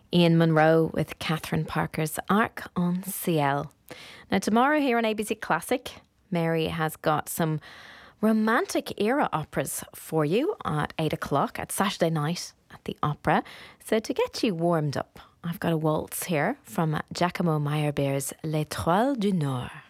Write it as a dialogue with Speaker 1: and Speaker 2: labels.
Speaker 1: Ian Munro with Catherine Parker's Arc en Ciel. Now, tomorrow here on ABC Classic, Mary has got some romantic era operas for you at 8 o'clock at Saturday night at the Opera. So to get you warmed up, I've got a waltz here from Giacomo Meyerbeer's L'Étoile du Nord.